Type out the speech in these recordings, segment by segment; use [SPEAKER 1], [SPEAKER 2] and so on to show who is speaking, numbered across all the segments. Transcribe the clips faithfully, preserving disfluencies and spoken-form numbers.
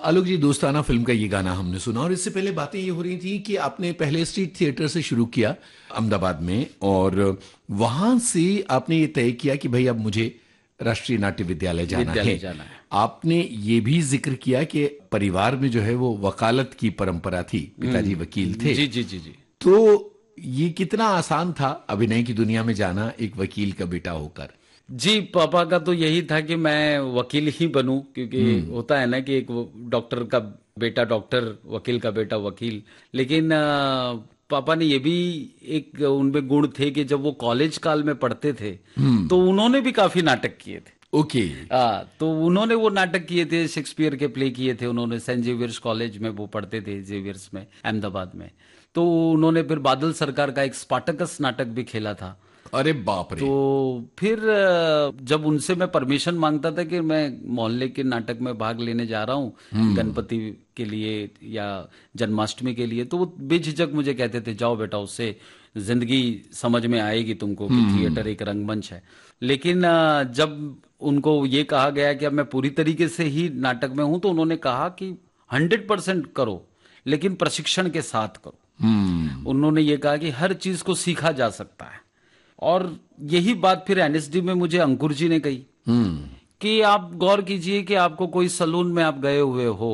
[SPEAKER 1] आलोक जी, दोस्ताना फिल्म का ये गाना हमने सुना और इससे पहले बातें ये हो रही थी कि आपने पहले स्ट्रीट थिएटर से शुरू किया अहमदाबाद में और वहां से आपने ये तय किया कि भाई अब मुझे राष्ट्रीय नाट्य विद्यालय जाना
[SPEAKER 2] विद्यालय
[SPEAKER 1] है।
[SPEAKER 2] जाना है।
[SPEAKER 1] आपने ये भी जिक्र किया कि परिवार में जो है वो वकालत की परंपरा थी, पिताजी वकील थे।
[SPEAKER 2] जी जी जी जी।
[SPEAKER 1] तो ये कितना आसान था अभिनय की दुनिया में जाना एक वकील का बेटा होकर?
[SPEAKER 2] जी, पापा का तो यही था कि मैं वकील ही बनूं, क्योंकि होता है ना कि एक वो डॉक्टर का बेटा डॉक्टर, वकील का बेटा वकील। लेकिन अ, पापा ने ये भी एक उनमें गुण थे कि जब वो कॉलेज काल में पढ़ते थे तो उन्होंने भी काफी नाटक किए थे।
[SPEAKER 1] ओके।
[SPEAKER 2] आ, तो उन्होंने वो नाटक किए थे, शेक्सपियर के प्ले किए थे उन्होंने। सेंट जेवियर्स कॉलेज में वो पढ़ते थे, जेवियर्स में, अहमदाबाद में। तो उन्होंने फिर बादल सरकार का एक स्पार्टकस नाटक भी खेला था।
[SPEAKER 1] अरे बाप रे।
[SPEAKER 2] तो फिर अ, जब उनसे मैं परमिशन मांगता था कि मैं मोहल्ले के नाटक में भाग लेने जा रहा हूँ गणपति के लिए या जन्माष्टमी के लिए, तो वो बेझिझक मुझे कहते थे, जाओ बेटा, उससे जिंदगी समझ में आएगी तुमको कि थिएटर एक रंगमंच है। लेकिन अ, जब उनको ये कहा गया कि अब मैं पूरी तरीके से ही नाटक में हूं, तो उन्होंने कहा कि हंड्रेड परसेंट करो, लेकिन प्रशिक्षण के साथ करो।
[SPEAKER 1] हम्म।
[SPEAKER 2] उन्होंने ये कहा कि हर चीज को सीखा जा सकता है। और यही बात फिर एनएसडी में मुझे अंकुर जी ने कही
[SPEAKER 1] हम्म।
[SPEAKER 2] कि आप गौर कीजिए कि आपको कोई सलून में आप गए हुए हो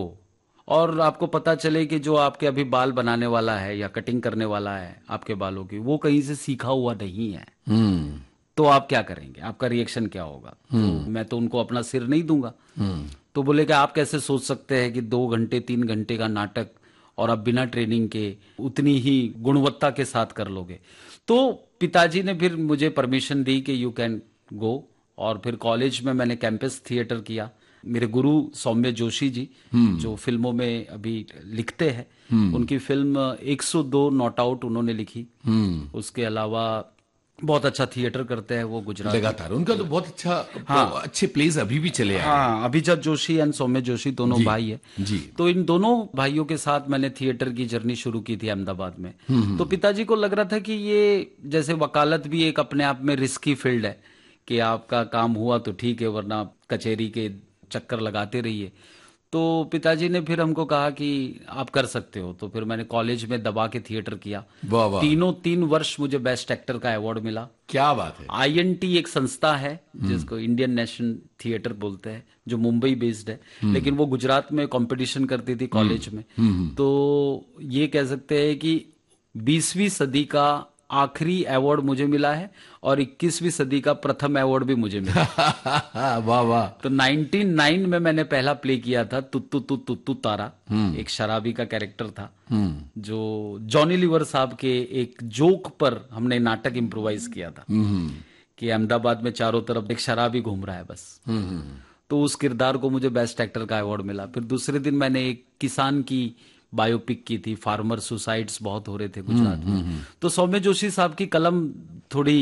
[SPEAKER 2] और आपको पता चले कि जो आपके अभी बाल बनाने वाला है या कटिंग करने वाला है आपके बालों की, वो कहीं से सीखा हुआ नहीं है,
[SPEAKER 1] हम्म।
[SPEAKER 2] तो आप क्या करेंगे? आपका रिएक्शन क्या होगा? तो मैं तो उनको अपना सिर नहीं दूंगा। तो बोले कि आप कैसे सोच सकते हैं कि दो घंटे तीन घंटे का नाटक और आप बिना ट्रेनिंग के उतनी ही गुणवत्ता के साथ कर लोगे? तो पिताजी ने फिर मुझे परमिशन दी कि यू कैन गो। और फिर कॉलेज में मैंने कैंपस थिएटर किया। मेरे गुरु सौम्य जोशी जी, जो फिल्मों में अभी लिखते हैं, उनकी फिल्म एक सौ दो नॉट आउट उन्होंने लिखी। उसके अलावा बहुत अच्छा थिएटर करते हैं वो गुजरात में।
[SPEAKER 1] लगातार उनका तो बहुत अच्छा,
[SPEAKER 2] हाँ।
[SPEAKER 1] अच्छे प्लेस अभी भी चले आ रहे हैं।
[SPEAKER 2] हाँ, अभिजात जोशी एंड सौम्य जोशी दोनों
[SPEAKER 1] जी
[SPEAKER 2] भाई है।
[SPEAKER 1] जी।
[SPEAKER 2] तो इन दोनों भाइयों के साथ मैंने थिएटर की जर्नी शुरू की थी अहमदाबाद में। तो पिताजी को लग रहा था कि ये, जैसे वकालत भी एक अपने आप में रिस्की फील्ड है, कि आपका काम हुआ तो ठीक है, वरना कचहरी के चक्कर लगाते रहिए। तो पिताजी ने फिर हमको कहा कि आप कर सकते हो। तो फिर मैंने कॉलेज में दबा के थिएटर किया।
[SPEAKER 1] वाह वाह,
[SPEAKER 2] तीनों तीन वर्ष मुझे बेस्ट एक्टर का अवार्ड मिला।
[SPEAKER 1] क्या बात है।
[SPEAKER 2] आईएनटी एक संस्था है जिसको इंडियन नेशनल थिएटर बोलते हैं, जो मुंबई बेस्ड है, लेकिन वो गुजरात में कंपटीशन करती थी कॉलेज में। तो ये कह सकते हैं कि बीसवीं सदी का आखिरी अवार्ड मुझे मिला है और इक्कीसवीं सदी का प्रथम अवार्ड भी मुझे मिला।
[SPEAKER 1] वाह वाह।
[SPEAKER 2] तो नाइनटी नाइन में मैंने पहला प्ले किया था, तुत्तू तु तुत्तू तारा। एक शराबी का कैरेक्टर था, जो जॉनी लीवर साहब के एक जोक पर हमने नाटक इम्प्रोवाइज किया था कि अहमदाबाद में चारों तरफ एक शराबी घूम रहा है बस। तो उस किरदार को मुझे बेस्ट एक्टर का अवार्ड मिला। फिर दूसरे दिन मैंने एक किसान की बायोपिक की थी, फार्मर सुसाइड्स बहुत हो रहे थे गुजरात में। तो सौम्य जोशी साहब की कलम थोड़ी